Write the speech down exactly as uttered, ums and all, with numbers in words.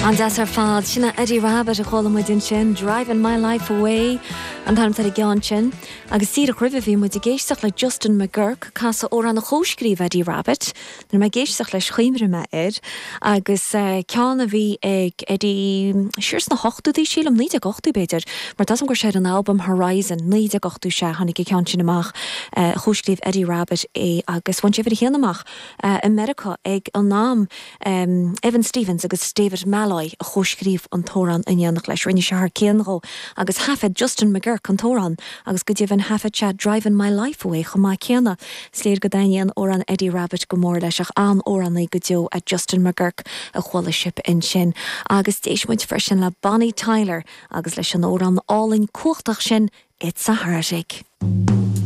An das ar fad sinna Eddie Rabbit a chola muidin sin, Driving My Life Away, an tam tar a gian sin. Agus sír a chribh bhí muid i géisteach le Justin McGurk, casa ó an a chóscríomh Eddie Rabbit, nar me géisteach leis chuimre me id, agus uh, ceanna bhí ag Eddie, sirs na hochtúdí sílam níd ag ochtú beidir, mar tas an gur séad an album Horizon, níd ag ochtú sé, hannig i cean sin amach uh, chóscríomh Eddie Rabbit é, agus wan sé bhí héan amach uh, America ag an nám um, Evan Stevens agus David Malloy a chóscríomh an tóran in dhéanach leis rinne se haar céanró agus hafed Justin McGurk an tóran agus go dtíobhann hafed se Driving My Life Away go má céanna sléir go daine ó an Eddie Rabbit go mór leis ach an óranna go deo a Justin McGurk a chhuileisip in sin agus tééis muid freisin le Bonnie Tyler agus leis an óran álinn cuachtach sin It's a Heartache.